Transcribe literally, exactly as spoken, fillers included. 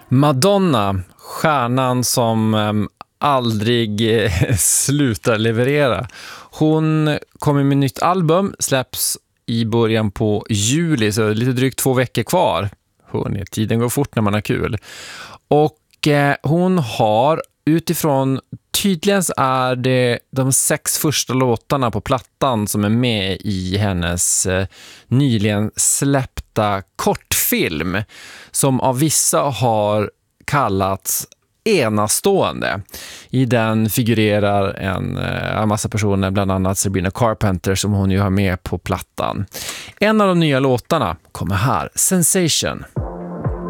Madonna, stjärnan som um, aldrig eh, slutar leverera. Hon kommer med nytt album, släpps i början på juli, så lite drygt två veckor kvar. Hörrni, tiden går fort när man har kul. Och eh, hon har utifrån, tydligen är det de sex första låtarna på plattan som är med i hennes eh, nyligen släppta kortfilm, som av vissa har kallats enastående. I den figurerar en, en massa personer, bland annat Sabrina Carpenter, som hon ju har med på plattan. En av de nya låtarna kommer här, Sensation.